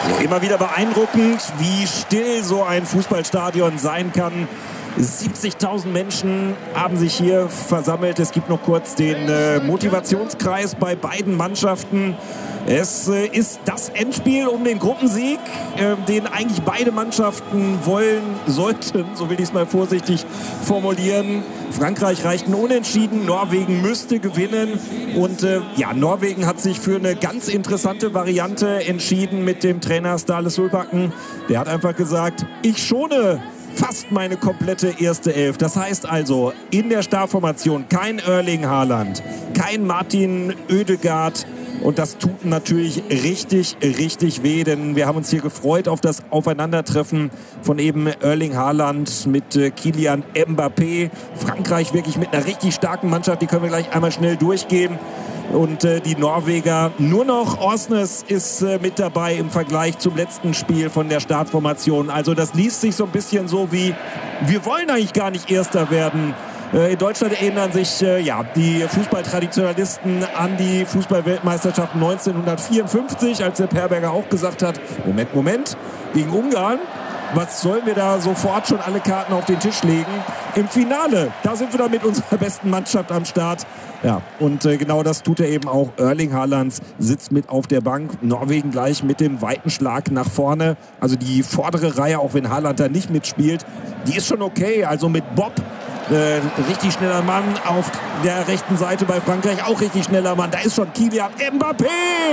So, immer wieder beeindruckend, wie still so ein Fußballstadion sein kann. 70.000 Menschen haben sich hier versammelt. Es gibt noch kurz den Motivationskreis bei beiden Mannschaften. Es ist das Endspiel um den Gruppensieg, den eigentlich beide Mannschaften wollen sollten, so will ich es mal vorsichtig formulieren. Frankreich reicht ein Unentschieden, Norwegen müsste gewinnen und Norwegen hat sich für eine ganz interessante Variante entschieden mit dem Trainer Ståle Solbakken. Der hat einfach gesagt, ich schone fast meine komplette erste Elf. Das heißt also, in der Startformation kein Erling Haaland, kein Martin Ødegaard. Und das tut natürlich richtig, richtig weh, denn wir haben uns hier gefreut auf das Aufeinandertreffen von eben Erling Haaland mit Kylian Mbappé. Frankreich wirklich mit einer richtig starken Mannschaft, die können wir gleich einmal schnell durchgehen. Und die Norweger, nur noch Åsnes ist mit dabei im Vergleich zum letzten Spiel von der Startformation. Also das liest sich so ein bisschen so wie, wir wollen eigentlich gar nicht Erster werden. In Deutschland erinnern sich die Fußballtraditionalisten an die Fußballweltmeisterschaft 1954, als der Herberger auch gesagt hat, Moment, gegen Ungarn, was sollen wir da sofort schon alle Karten auf den Tisch legen? Im Finale, da sind wir dann mit unserer besten Mannschaft am Start. Ja, und genau das tut er eben auch. Erling Haaland sitzt mit auf der Bank. Norwegen gleich mit dem weiten Schlag nach vorne. Also die vordere Reihe, auch wenn Haaland da nicht mitspielt, die ist schon okay. Also mit Bob, richtig schneller Mann auf der rechten Seite bei Frankreich, auch richtig schneller Mann. Da ist schon Kylian Mbappé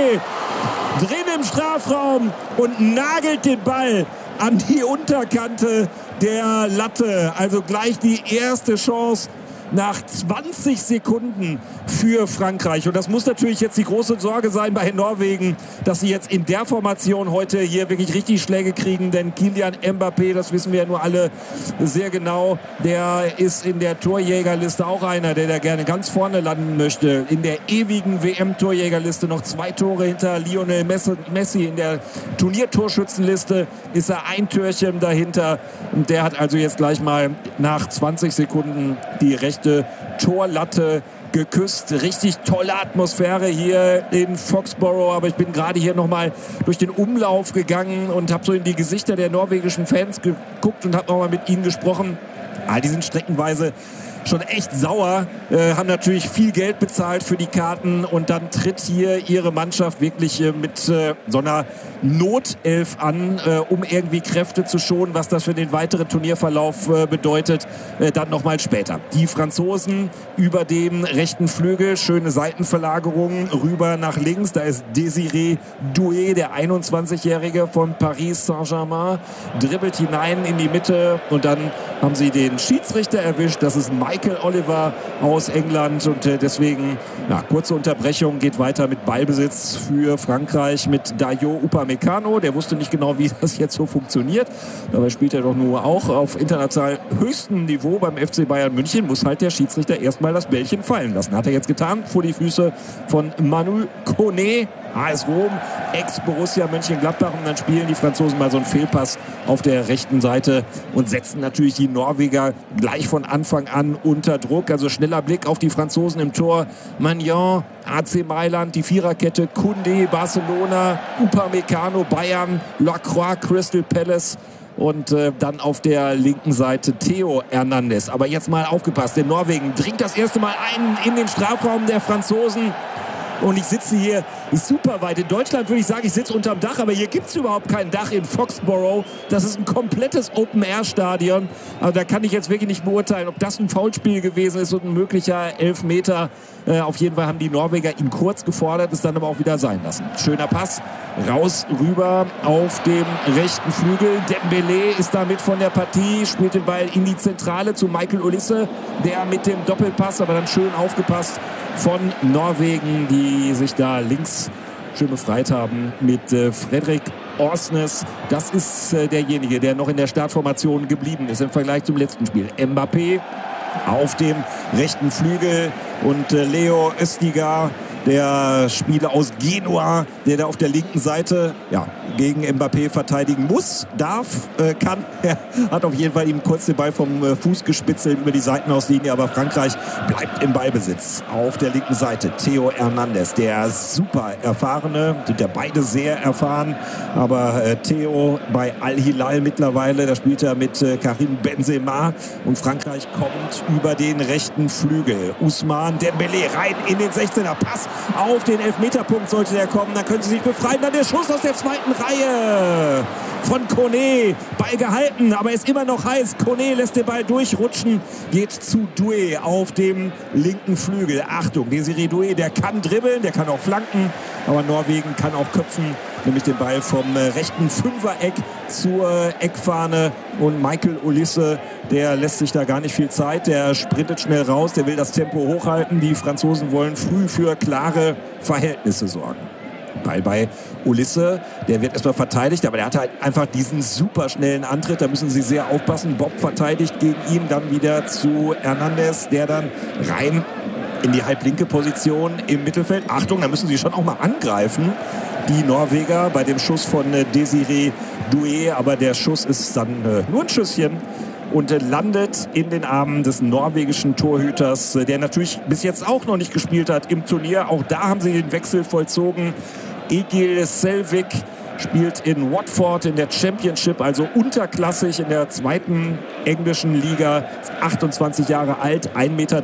drin im Strafraum und nagelt den Ball an die Unterkante der Latte. Also gleich die erste Chance nach 20 Sekunden für Frankreich. Und das muss natürlich jetzt die große Sorge sein bei Norwegen, dass sie jetzt in der Formation heute hier wirklich richtig Schläge kriegen. Denn Kylian Mbappé, das wissen wir ja nur alle sehr genau, der ist in der Torjägerliste auch einer, der da gerne ganz vorne landen möchte. In der ewigen WM-Torjägerliste noch 2 Tore hinter Lionel Messi. In der Turniertorschützenliste ist er ein Türchen dahinter. Und der hat also jetzt gleich mal nach 20 Sekunden die rechte Torlatte geküsst. Richtig tolle Atmosphäre hier in Foxborough. Aber ich bin gerade hier nochmal durch den Umlauf gegangen und habe so in die Gesichter der norwegischen Fans geguckt und habe nochmal mit ihnen gesprochen. Die sind streckenweise schon echt sauer, haben natürlich viel Geld bezahlt für die Karten und dann tritt hier ihre Mannschaft wirklich mit so einer Notelf an, um irgendwie Kräfte zu schonen, was das für den weiteren Turnierverlauf bedeutet, dann nochmal später. Die Franzosen über dem rechten Flügel, schöne Seitenverlagerung rüber nach links, da ist Désiré Doué, der 21-Jährige von Paris Saint-Germain, dribbelt hinein in die Mitte und dann haben sie den Schiedsrichter erwischt, das ist Michael Oliver aus England und deswegen, kurze Unterbrechung, geht weiter mit Ballbesitz für Frankreich mit Dayot Upamecano. Der wusste nicht genau, wie das jetzt so funktioniert. Dabei spielt er doch nur auch auf international höchstem Niveau beim FC Bayern München. Muss halt der Schiedsrichter erstmal das Bällchen fallen lassen. Hat er jetzt getan, vor die Füße von Manu Koné. AS Rom, Ex-Borussia Mönchengladbach, und dann spielen die Franzosen mal so einen Fehlpass auf der rechten Seite und setzen natürlich die Norweger gleich von Anfang an unter Druck. Also schneller Blick auf die Franzosen im Tor. Magnan, AC Mailand, die Viererkette, Koundé, Barcelona, Upamecano, Bayern, Lacroix, Crystal Palace. Und dann auf der linken Seite Theo Hernandez. Aber jetzt mal aufgepasst, denn Norwegen dringt das erste Mal ein in den Strafraum der Franzosen. Und ich sitze hier super weit. In Deutschland würde ich sagen, ich sitze unterm Dach, aber hier gibt es überhaupt kein Dach in Foxborough. Das ist ein komplettes Open-Air-Stadion. Also da kann ich jetzt wirklich nicht beurteilen, ob das ein Foulspiel gewesen ist und ein möglicher Elfmeter. Auf jeden Fall haben die Norweger ihn kurz gefordert, es dann aber auch wieder sein lassen. Schöner Pass, raus, rüber auf dem rechten Flügel. Dembélé ist damit von der Partie, spielt den Ball in die Zentrale zu Michael Olise, der mit dem Doppelpass, aber dann schön aufgepasst von Norwegen, die sich da links schön befreit haben mit Fredrik Åsnes. Das ist derjenige, der noch in der Startformation geblieben ist im Vergleich zum letzten Spiel. Mbappé auf dem rechten Flügel und Leo Østigard der Spieler aus Genua, der da auf der linken Seite gegen Mbappé verteidigen muss, darf, kann. Er hat auf jeden Fall ihm kurz den Ball vom Fuß gespitzelt über die Seitenauslinie, aber Frankreich bleibt im Ballbesitz. Auf der linken Seite Theo Hernandez, der super erfahrene, sind ja beide sehr erfahren, aber Theo bei Al-Hilal mittlerweile, da spielt er mit Karim Benzema und Frankreich kommt über den rechten Flügel. Ousmane Dembélé rein in den 16er, Pass auf den Elfmeterpunkt sollte der kommen, dann können sie sich befreien, dann der Schuss aus der zweiten Reihe von Koné, Ball gehalten, aber ist immer noch heiß. Koné lässt den Ball durchrutschen, geht zu Doué auf dem linken Flügel. Achtung, Désiré Doué, der kann dribbeln, der kann auch flanken, aber Norwegen kann auch köpfen, nämlich den Ball vom rechten Fünfereck zur Eckfahne und Michael Olise, der lässt sich da gar nicht viel Zeit, der sprintet schnell raus, der will das Tempo hochhalten. Die Franzosen wollen früh für klare Verhältnisse sorgen. Ball bei Olise, der wird erstmal verteidigt, aber der hat halt einfach diesen super schnellen Antritt, da müssen sie sehr aufpassen. Bob verteidigt gegen ihn, dann wieder zu Hernandez, der dann rein in die halblinke Position im Mittelfeld. Achtung, da müssen sie schon auch mal angreifen, die Norweger, bei dem Schuss von Désiré Doué, aber der Schuss ist dann nur ein Schüsschen und landet in den Armen des norwegischen Torhüters, der natürlich bis jetzt auch noch nicht gespielt hat im Turnier. Auch da haben sie den Wechsel vollzogen. Egil Selvik spielt in Watford in der Championship, also unterklassig in der zweiten englischen Liga. 28 Jahre alt, 1,93 Meter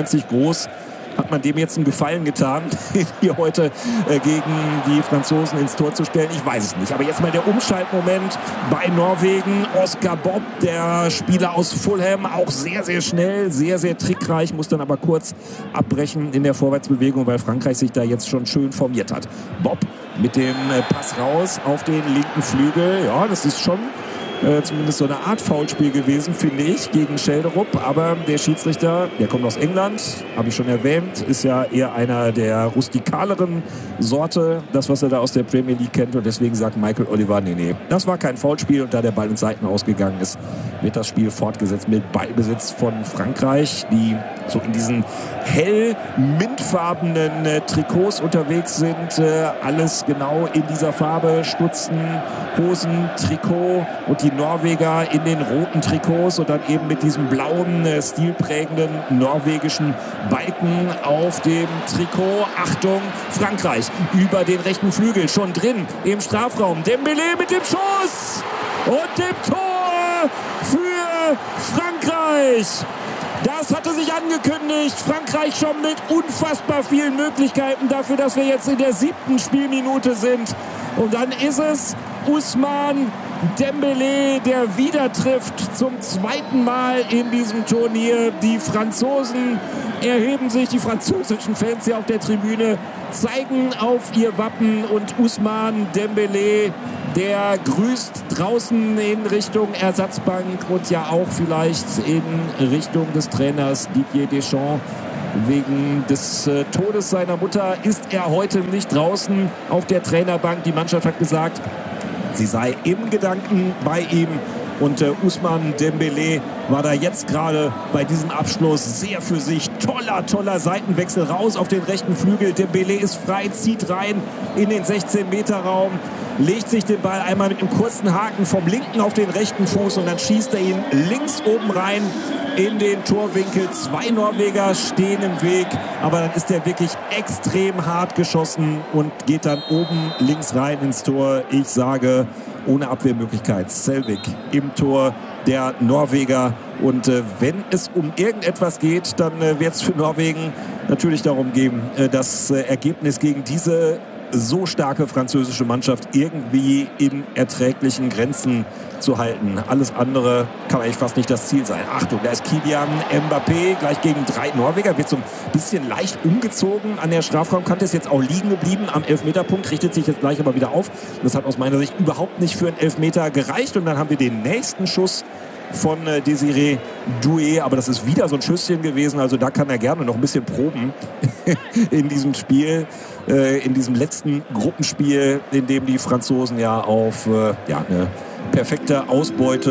groß. Hat man dem jetzt einen Gefallen getan, hier heute gegen die Franzosen ins Tor zu stellen? Ich weiß es nicht. Aber jetzt mal der Umschaltmoment bei Norwegen. Oscar Bob, der Spieler aus Fulham, auch sehr, sehr schnell, sehr, sehr trickreich, muss dann aber kurz abbrechen in der Vorwärtsbewegung, weil Frankreich sich da jetzt schon schön formiert hat. Bob mit dem Pass raus auf den linken Flügel. Ja, das ist schon zumindest so eine Art Foulspiel gewesen, finde ich, gegen Schelderup. Aber der Schiedsrichter, der kommt aus England, habe ich schon erwähnt, ist ja eher einer der rustikaleren Sorte, das, was er da aus der Premier League kennt. Und deswegen sagt Michael Oliver, nee, das war kein Foulspiel. Und da der Ball ins Seiten ausgegangen ist, wird das Spiel fortgesetzt mit Ballbesitz von Frankreich, die so in diesen hell mintfarbenen Trikots unterwegs sind. Alles genau in dieser Farbe, Stutzen, Hosen, Trikot, und die Norweger in den roten Trikots und dann eben mit diesem blauen, stilprägenden norwegischen Balken auf dem Trikot. Achtung, Frankreich über den rechten Flügel, schon drin im Strafraum. Dembélé mit dem Schuss und dem Tor für Frankreich. Das hatte sich angekündigt. Frankreich schon mit unfassbar vielen Möglichkeiten dafür, dass wir jetzt in der 7. Spielminute sind. Und dann ist es Ousmane Dembélé, der wieder trifft zum zweiten Mal in diesem Turnier. Die Franzosen erheben sich, die französischen Fans hier auf der Tribüne zeigen auf ihr Wappen und Ousmane Dembélé, der grüßt draußen in Richtung Ersatzbank und ja auch vielleicht in Richtung des Trainers Didier Deschamps. Wegen des Todes seiner Mutter ist er heute nicht draußen auf der Trainerbank. Die Mannschaft hat gesagt, sie sei im Gedanken bei ihm. Und Ousmane Dembélé war da jetzt gerade bei diesem Abschluss sehr für sich. Toller Seitenwechsel raus auf den rechten Flügel. Dembélé ist frei, zieht rein in den 16-Meter-Raum, legt sich den Ball einmal mit einem kurzen Haken vom linken auf den rechten Fuß und dann schießt er ihn links oben rein in den Torwinkel. 2 Norweger stehen im Weg, aber dann ist er wirklich extrem hart geschossen und geht dann oben links rein ins Tor. Ich sage, ohne Abwehrmöglichkeit. Selvik im Tor der Norweger. Und wenn es um irgendetwas geht, dann wird es für Norwegen natürlich darum gehen, das Ergebnis gegen diese so starke französische Mannschaft irgendwie in erträglichen Grenzen zu halten. Alles andere kann eigentlich fast nicht das Ziel sein. Achtung, da ist Kylian Mbappé gleich gegen 3 Norweger. Wird so ein bisschen leicht umgezogen an der Strafraumkante. Ist jetzt auch liegen geblieben am Elfmeterpunkt. Richtet sich jetzt gleich aber wieder auf. Das hat aus meiner Sicht überhaupt nicht für einen Elfmeter gereicht. Und dann haben wir den nächsten Schuss von Désiré Doué, aber das ist wieder so ein Schüsschen gewesen, also da kann er gerne noch ein bisschen proben in diesem Spiel, in diesem letzten Gruppenspiel, in dem die Franzosen ja auf eine perfekte Ausbeute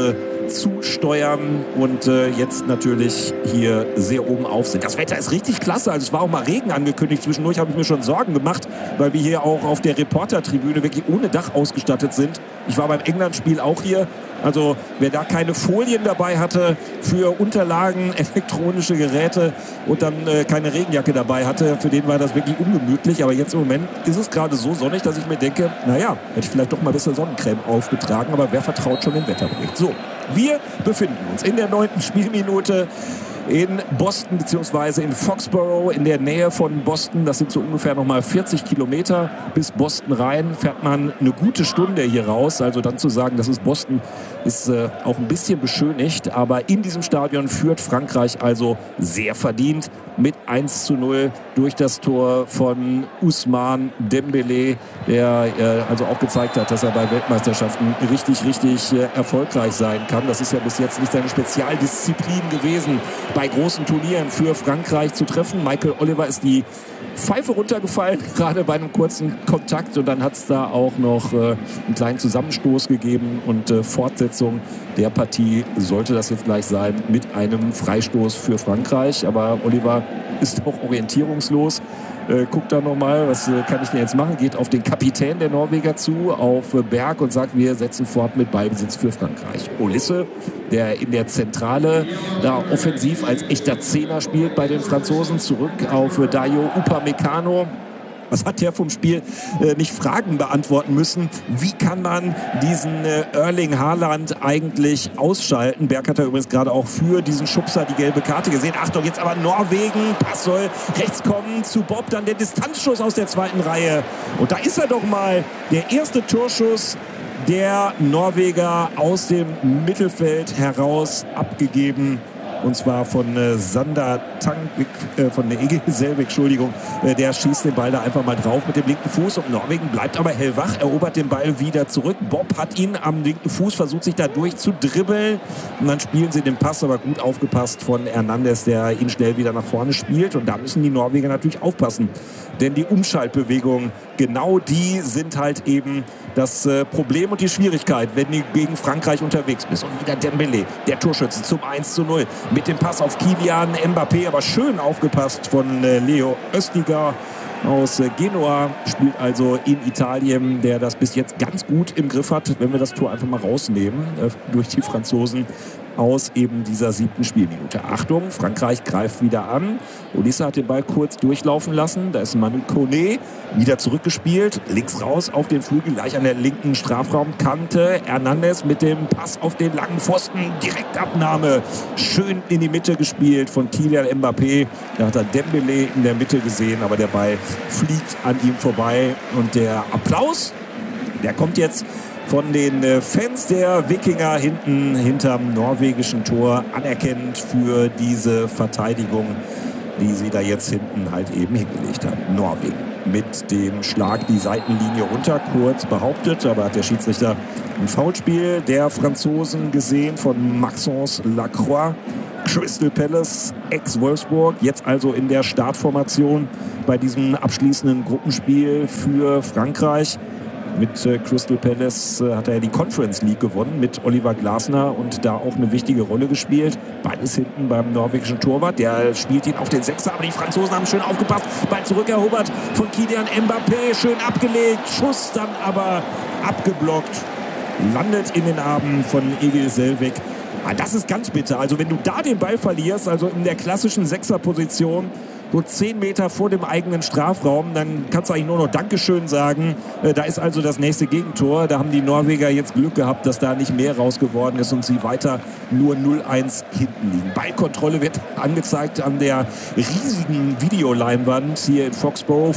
zusteuern und jetzt natürlich hier sehr oben auf sind. Das Wetter ist richtig klasse, also es war auch mal Regen angekündigt. Zwischendurch habe ich mir schon Sorgen gemacht, weil wir hier auch auf der Reportertribüne wirklich ohne Dach ausgestattet sind. Ich war beim England-Spiel auch hier. Also wer da keine Folien dabei hatte für Unterlagen, elektronische Geräte und dann keine Regenjacke dabei hatte, für den war das wirklich ungemütlich. Aber jetzt im Moment ist es gerade so sonnig, dass ich mir denke, naja, hätte ich vielleicht doch mal ein bisschen Sonnencreme aufgetragen, aber wer vertraut schon dem Wetterbericht? So, wir befinden uns in der 9. Spielminute in Boston bzw. in Foxborough in der Nähe von Boston. Das sind so ungefähr nochmal 40 Kilometer bis Boston rein. Fährt man eine gute Stunde hier raus. Also dann zu sagen, das ist Boston, ist auch ein bisschen beschönigt. Aber in diesem Stadion führt Frankreich also sehr verdient mit 1:0 durch das Tor von Ousmane Dembélé, der also auch gezeigt hat, dass er bei Weltmeisterschaften richtig erfolgreich sein kann. Das ist ja bis jetzt nicht seine Spezialdisziplin gewesen, bei großen Turnieren für Frankreich zu treffen. Michael Oliver ist die Pfeife runtergefallen, gerade bei einem kurzen Kontakt. Und dann hat es da auch noch einen kleinen Zusammenstoß gegeben. Und Fortsetzung der Partie sollte das jetzt gleich sein mit einem Freistoß für Frankreich. Aber Oliver ist auch orientierungslos. Guckt da nochmal, was kann ich denn jetzt machen? Geht auf den Kapitän der Norweger zu, auf Berg und sagt, wir setzen fort mit Ballbesitz für Frankreich. Olisse, der in der Zentrale da offensiv als echter Zehner spielt bei den Franzosen, zurück auf Dayo Upamecano. Was hat der vom Spiel nicht Fragen beantworten müssen? Wie kann man diesen Erling Haaland eigentlich ausschalten? Berg hat ja übrigens gerade auch für diesen Schubser die gelbe Karte gesehen. Achtung, jetzt aber Norwegen. Pass soll rechts kommen zu Bob. Dann der Distanzschuss aus der zweiten Reihe. Und da ist er doch mal, der erste Torschuss der Norweger aus dem Mittelfeld heraus abgegeben. Und zwar von Sander Tangvik, von der Egil Selvik, Entschuldigung. Der schießt den Ball da einfach mal drauf mit dem linken Fuß. Und Norwegen bleibt aber hellwach, erobert den Ball wieder zurück. Bob hat ihn am linken Fuß, versucht sich da durchzudribbeln. Und dann spielen sie den Pass, aber gut aufgepasst von Hernandez, der ihn schnell wieder nach vorne spielt. Und da müssen die Norweger natürlich aufpassen. Denn die Umschaltbewegungen, genau die sind halt eben das Problem und die Schwierigkeit, wenn du gegen Frankreich unterwegs bist. Und wieder Dembélé, der Torschütze zum 1:0 mit dem Pass auf Kylian Mbappé, aber schön aufgepasst von Leo Östiger aus Genua, spielt also in Italien, der das bis jetzt ganz gut im Griff hat, wenn wir das Tor einfach mal rausnehmen, durch die Franzosen aus eben dieser 7. Spielminute. Achtung, Frankreich greift wieder an. Olisse hat den Ball kurz durchlaufen lassen. Da ist Manu Koné wieder zurückgespielt. Links raus auf den Flügel, gleich an der linken Strafraumkante. Hernandez mit dem Pass auf den langen Pfosten. Direktabnahme. Schön in die Mitte gespielt von Kylian Mbappé. Da hat er Dembélé in der Mitte gesehen, aber der Ball fliegt an ihm vorbei. Und der Applaus, der kommt jetzt von den Fans der Wikinger hinterm norwegischen Tor, anerkennend für diese Verteidigung, die sie da jetzt hinten halt eben hingelegt haben. Norwegen mit dem Schlag die Seitenlinie runter, kurz behauptet, aber hat der Schiedsrichter ein Foulspiel der Franzosen gesehen von Maxence Lacroix. Crystal Palace, ex-Wolfsburg, jetzt also in der Startformation bei diesem abschließenden Gruppenspiel für Frankreich. Mit Crystal Palace hat er ja die Conference League gewonnen mit Oliver Glasner und da auch eine wichtige Rolle gespielt. Ball ist hinten beim norwegischen Torwart, der spielt ihn auf den Sechser, aber die Franzosen haben schön aufgepasst. Ball zurückerobert von Kylian Mbappé, schön abgelegt, Schuss dann aber abgeblockt, landet in den Armen von Egil Selvik. Das ist ganz bitter, also wenn du da den Ball verlierst, also in der klassischen Sechserposition, so 10 Meter vor dem eigenen Strafraum, dann kannst du eigentlich nur noch Dankeschön sagen. Da ist also das nächste Gegentor. Da haben die Norweger jetzt Glück gehabt, dass da nicht mehr raus geworden ist und sie weiter nur 0:1 hinten liegen. Ballkontrolle wird angezeigt an der riesigen Videoleinwand hier in Foxborough.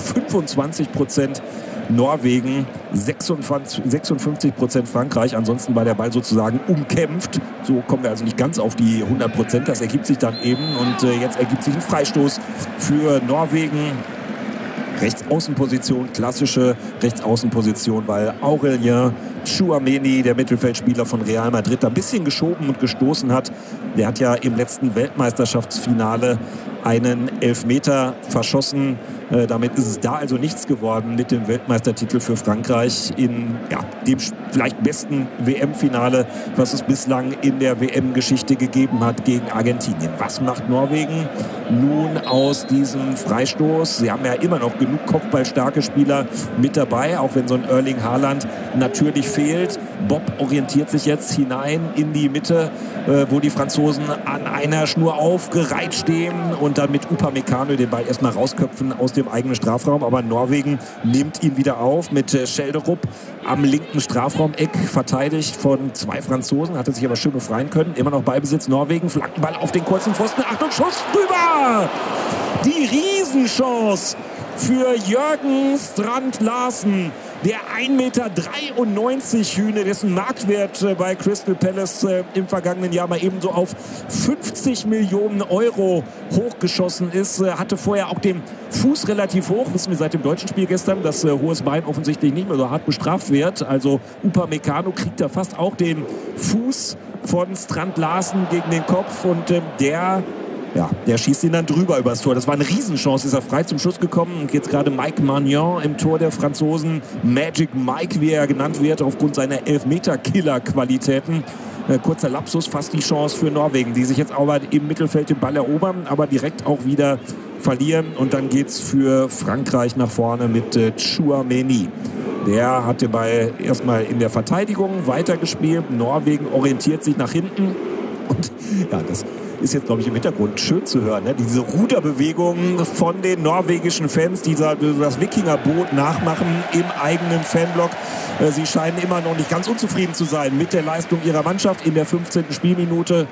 25% Norwegen, 56% Frankreich. Ansonsten war der Ball sozusagen umkämpft. So kommen wir also nicht ganz auf die 100%. Das ergibt sich dann eben. Und jetzt ergibt sich ein Freistoß für Norwegen. Rechtsaußenposition, klassische Rechtsaußenposition, weil Aurelien Tchouaméni, der Mittelfeldspieler von Real Madrid, ein bisschen geschoben und gestoßen hat. Der hat ja im letzten Weltmeisterschaftsfinale einen Elfmeter verschossen. Damit ist es da also nichts geworden mit dem Weltmeistertitel für Frankreich in dem vielleicht besten WM-Finale, was es bislang in der WM-Geschichte gegeben hat gegen Argentinien. Was macht Norwegen nun aus diesem Freistoß? Sie haben ja immer noch genug kopfballstarke Spieler mit dabei, auch wenn so ein Erling Haaland natürlich fehlt. Bob orientiert sich jetzt hinein in die Mitte, wo die Franzosen an einer Schnur aufgereiht stehen und dann mit Upamecano den Ball erstmal rausköpfen aus dem eigenen Strafraum. Aber Norwegen nimmt ihn wieder auf mit Schelderup am linken Strafraumeck, verteidigt von 2 Franzosen, hatte sich aber schön befreien können. Immer noch Ballbesitz Norwegen, Flankenball auf den kurzen Pfosten. Achtung, Schuss rüber! Die Riesenchance für Jørgen Strand Larsen. Der 1,93 Meter Hühne, dessen Marktwert bei Crystal Palace im vergangenen Jahr mal ebenso auf 50 Millionen Euro hochgeschossen ist, hatte vorher auch den Fuß relativ hoch. Wissen wir seit dem deutschen Spiel gestern, dass hohes Bein offensichtlich nicht mehr so hart bestraft wird. Also Upamecano kriegt da fast auch den Fuß von Strand Larsen gegen den Kopf und der schießt ihn dann drüber übers Tor. Das war eine Riesenchance, ist er frei zum Schuss gekommen. Und jetzt gerade Mike Maignan im Tor der Franzosen. Magic Mike, wie er genannt wird, aufgrund seiner Elfmeter-Killer-Qualitäten. Kurzer Lapsus, fast die Chance für Norwegen, die sich jetzt aber im Mittelfeld den Ball erobern, aber direkt auch wieder verlieren. Und dann geht es für Frankreich nach vorne mit Tchouaméni. Der hat den Ball erstmal in der Verteidigung weitergespielt. Norwegen orientiert sich nach hinten. Und das ist jetzt, glaube ich, im Hintergrund schön zu hören. Ne? Diese Ruderbewegung von den norwegischen Fans, die das Wikingerboot nachmachen im eigenen Fanblock. Sie scheinen immer noch nicht ganz unzufrieden zu sein mit der Leistung ihrer Mannschaft in der 15. Spielminute.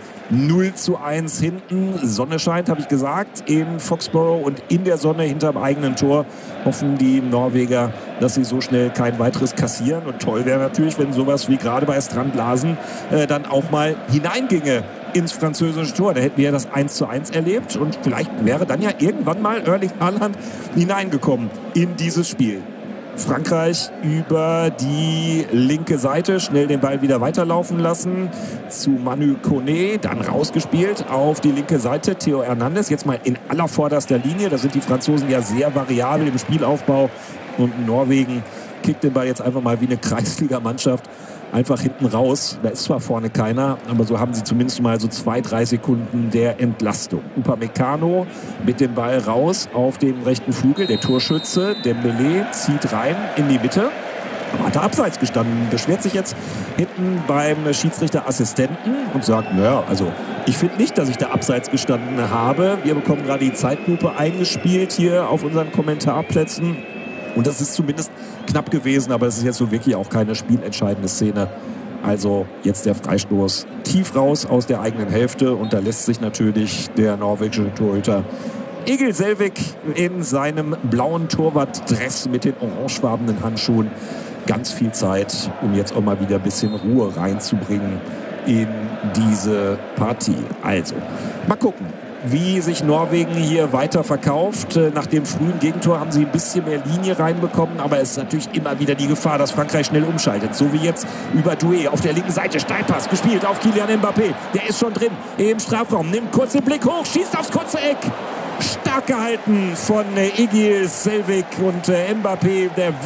0:1 hinten. Sonne scheint, habe ich gesagt, in Foxborough und in der Sonne hinterm eigenen Tor hoffen die Norweger, dass sie so schnell kein weiteres kassieren. Und toll wäre natürlich, wenn sowas wie gerade bei Strand Larsen dann auch mal hineinginge ins französische Tor. Da hätten wir ja das 1:1 erlebt und vielleicht wäre dann ja irgendwann mal Erling Haaland hineingekommen in dieses Spiel. Frankreich über die linke Seite, schnell den Ball wieder weiterlaufen lassen zu Manu Koné, dann rausgespielt auf die linke Seite, Theo Hernandez, jetzt mal in allervorderster Linie, da sind die Franzosen ja sehr variabel im Spielaufbau und Norwegen kickt den Ball jetzt einfach mal wie eine Kreisliga-Mannschaft einfach hinten raus. Da ist zwar vorne keiner, aber so haben sie zumindest mal so 2-3 Sekunden der Entlastung. Upamecano mit dem Ball raus auf den rechten Flügel. Der Torschütze Dembélé zieht rein in die Mitte. Aber hat er abseits gestanden. Beschwert sich jetzt hinten beim Schiedsrichterassistenten und sagt, naja, also ich finde nicht, dass ich da abseits gestanden habe. Wir bekommen gerade die Zeitlupe eingespielt hier auf unseren Kommentarplätzen. Und das ist zumindest knapp gewesen, aber es ist jetzt so wirklich auch keine spielentscheidende Szene. Also jetzt der Freistoß tief raus aus der eigenen Hälfte und da lässt sich natürlich der norwegische Torhüter Egil Selvik in seinem blauen Torwartdress mit den orangefarbenen Handschuhen ganz viel Zeit, um jetzt auch mal wieder ein bisschen Ruhe reinzubringen in diese Partie. Also, mal gucken, wie sich Norwegen hier weiter verkauft. Nach dem frühen Gegentor haben sie ein bisschen mehr Linie reinbekommen, aber es ist natürlich immer wieder die Gefahr, dass Frankreich schnell umschaltet. So wie jetzt über Doué auf der linken Seite. Steilpass gespielt auf Kylian Mbappé. Der ist schon drin im Strafraum. Nimmt kurz den Blick hoch, schießt aufs kurze Eck. Stark gehalten von Egil Selvik und Mbappé. Der